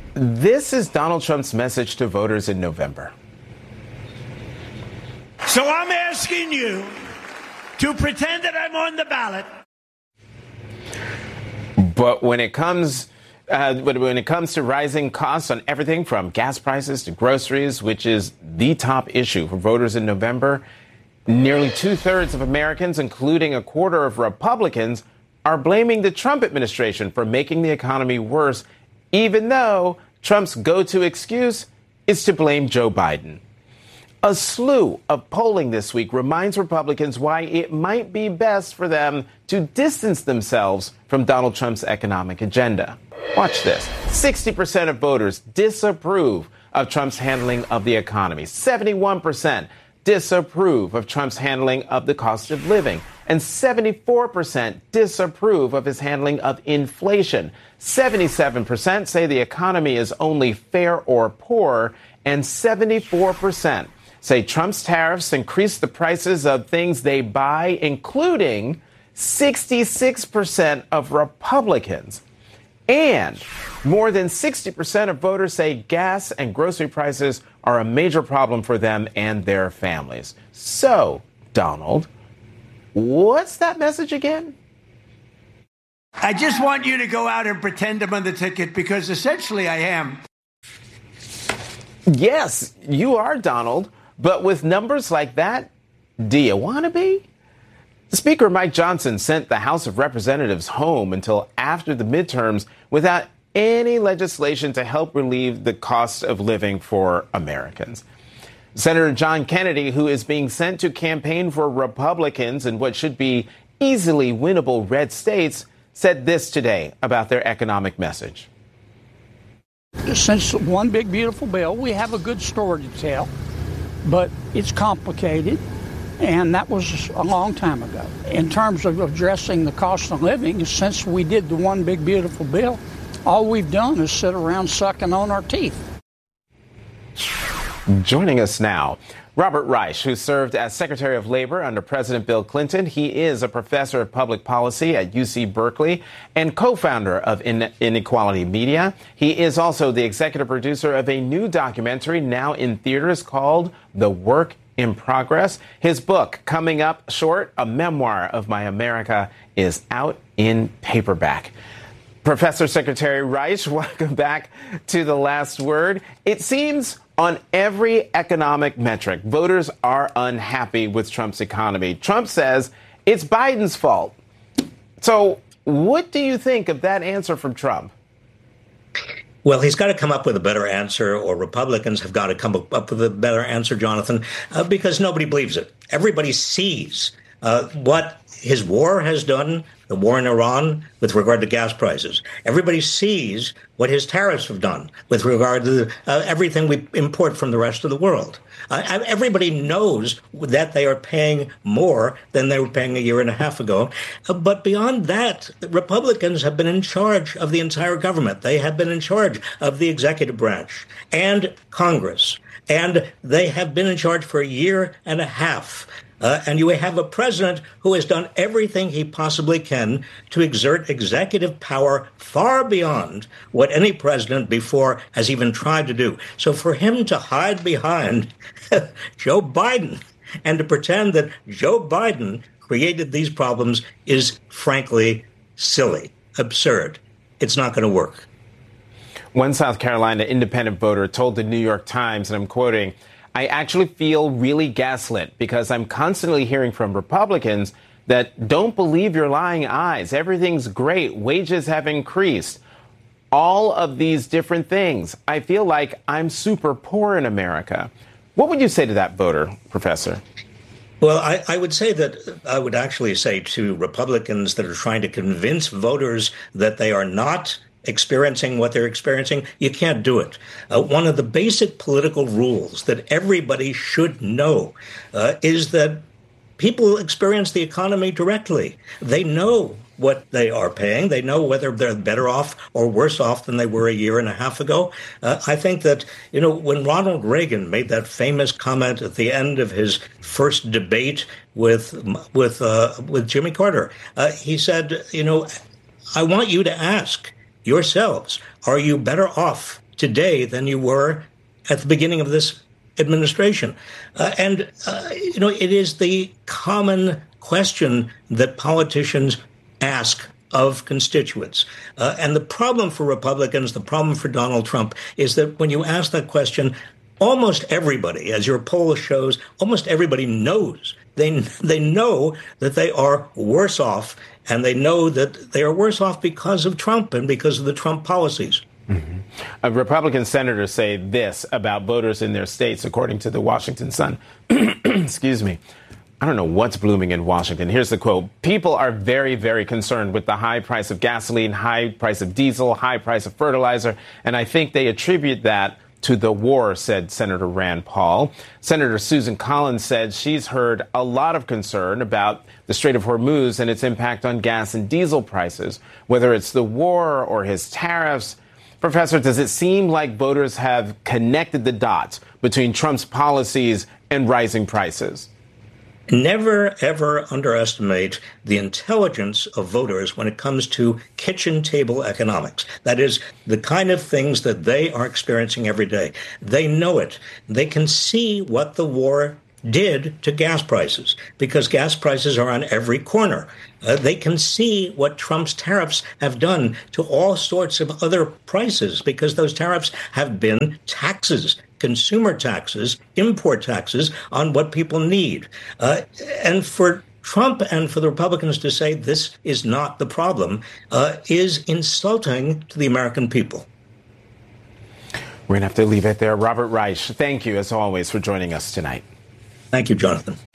This is Donald Trump's message to voters in November. So I'm asking you to pretend that I'm on the ballot. But when it comes to rising costs on everything from gas prices to groceries, which is the top issue for voters in November, nearly 2/3 of Americans, including a quarter of Republicans, are blaming the Trump administration for making the economy worse, even though Trump's go-to excuse is to blame Joe Biden. A slew of polling this week reminds Republicans why it might be best for them to distance themselves from Donald Trump's economic agenda. Watch this. 60% of voters disapprove of Trump's handling of the economy. 71% disapprove of Trump's handling of the cost of living. And 74% disapprove of his handling of inflation. 77% say the economy is only fair or poor. And 74% say Trump's tariffs increase the prices of things they buy, including 66% of Republicans. And more than 60% of voters say gas and grocery prices are a major problem for them and their families. So, Donald, what's that message again? I just want you to go out and pretend I'm on the ticket, because essentially I am. Yes, you are, Donald. But with numbers like that, do you want to be? Speaker Mike Johnson sent the House of Representatives home until after the midterms without any legislation to help relieve the cost of living for Americans. Senator John Kennedy, who is being sent to campaign for Republicans in what should be easily winnable red states, said this today about their economic message. Since one big, beautiful bill, we have a good story to tell, but it's complicated. And that was a long time ago. In terms of addressing the cost of living, since we did the one big, beautiful bill, all we've done is sit around sucking on our teeth. Joining us now, Robert Reich, who served as Secretary of Labor under President Bill Clinton. He is a professor of public policy at UC Berkeley and co-founder of Inequality Media. He is also the executive producer of a new documentary now in theaters called The Work in Progress. His book, coming up short, A Memoir of My America, is out in paperback. Professor Secretary Reich, welcome back to The Last Word. It seems on every economic metric, voters are unhappy with Trump's economy. Trump says it's Biden's fault. So what do you think of that answer from Trump? Well, he's got to come up with a better answer, or Republicans have got to come up with a better answer, Jonathan, because nobody believes it. Everybody sees what his war has done, the war in Iran, with regard to gas prices. Everybody sees what his tariffs have done with regard to everything we import from the rest of the world. Everybody knows that they are paying more than they were paying a year and a half ago. But beyond that, the Republicans have been in charge of the entire government. They have been in charge of the executive branch and Congress. And they have been in charge for a year and a half. And you have a president who has done everything he possibly can to exert executive power far beyond what any president before has even tried to do. So for him to hide behind Joe Biden and to pretend that Joe Biden created these problems is frankly silly, absurd. It's not going to work. One South Carolina independent voter told the New York Times, and I'm quoting, "I actually feel really gaslit because I'm constantly hearing from Republicans that don't believe your lying eyes. Everything's great. Wages have increased. All of these different things. I feel like I'm super poor in America." What would you say to that voter, Professor? Well, I would say that I would actually say to Republicans that are trying to convince voters that they are not experiencing what they're experiencing, you can't do it. One of the basic political rules that everybody should know is that people experience the economy directly. They know what they are paying. They know whether they're better off or worse off than they were a year and a half ago. I think that, when Ronald Reagan made that famous comment at the end of his first debate with Jimmy Carter, he said, I want you to ask yourselves, are you better off today than you were at the beginning of this administration. It is the common question that politicians ask of constituents. And the problem for Republicans, the problem for Donald Trump, is that when you ask that question, almost everybody, as your poll shows, almost everybody knows. They know that they are worse off, and they know that they are worse off because of Trump and because of the Trump policies. Mm-hmm. Republican senators say this about voters in their states, according to the Washington Sun. Excuse me. I don't know what's blooming in Washington. Here's the quote. People are very, very concerned with the high price of gasoline, high price of diesel, high price of fertilizer, and I think they attribute that to the war, said Senator Rand Paul. Senator Susan Collins said she's heard a lot of concern about the Strait of Hormuz and its impact on gas and diesel prices, whether it's the war or his tariffs. Professor, does it seem like voters have connected the dots between Trump's policies and rising prices? Never, ever underestimate the intelligence of voters when it comes to kitchen table economics. That is, the kind of things that they are experiencing every day. They know it. They can see what the war did to gas prices, because gas prices are on every corner. They can see what Trump's tariffs have done to all sorts of other prices, because those tariffs have been taxes, consumer taxes, import taxes on what people need. And for Trump and for the Republicans to say this is not the problem is insulting to the American people. We're going to have to leave it there. Robert Reich, thank you, as always, for joining us tonight. Thank you, Jonathan.